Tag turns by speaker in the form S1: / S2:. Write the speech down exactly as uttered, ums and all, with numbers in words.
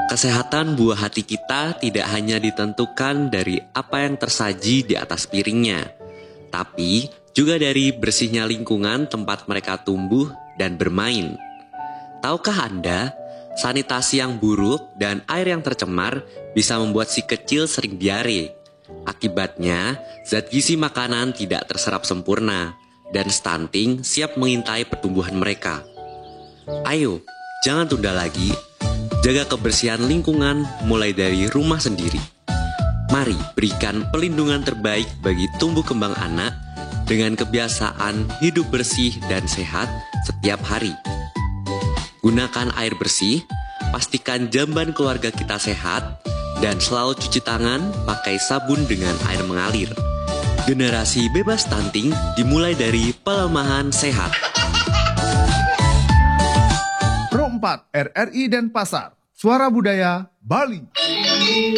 S1: Kesehatan buah hati kita tidak hanya ditentukan dari apa yang tersaji di atas piringnya, tapi juga dari bersihnya lingkungan tempat mereka tumbuh dan bermain. Tahukah Anda, sanitasi yang buruk dan air yang tercemar bisa membuat si kecil sering diare. Akibatnya, zat gizi makanan tidak terserap sempurna, dan stunting siap mengintai pertumbuhan mereka. Ayo, jangan tunda lagi. Jaga kebersihan lingkungan mulai dari rumah sendiri. Mari berikan pelindungan terbaik bagi tumbuh kembang anak dengan kebiasaan hidup bersih dan sehat setiap hari. Gunakan air bersih, pastikan jamban keluarga kita sehat, dan selalu cuci tangan pakai sabun dengan air mengalir. Generasi bebas stunting dimulai dari pelemahan sehat.
S2: Pro empat R R I Denpasar, Suara Budaya Bali.